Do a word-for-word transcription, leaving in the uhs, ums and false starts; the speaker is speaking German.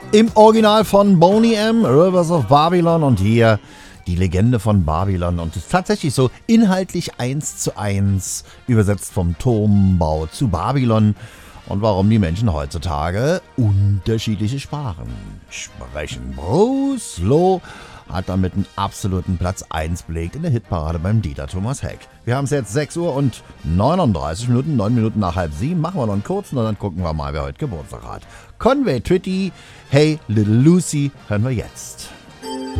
Im Original von Boney M., Rivers of Babylon, und hier die Legende von Babylon. Und es ist tatsächlich so inhaltlich eins zu eins übersetzt vom Turmbau zu Babylon. Und warum die Menschen heutzutage unterschiedliche Sprachen sprechen. Bruce Loh hat damit einen absoluten Platz eins belegt in der Hitparade beim Dieter Thomas Heck. Wir haben es jetzt sechs Uhr und neununddreißig Minuten, neun Minuten nach halb sieben. Machen wir noch einen kurzen und dann gucken wir mal, wer heute Geburtstag hat. Conway Twitty, Hey Little Lucy, hören wir jetzt.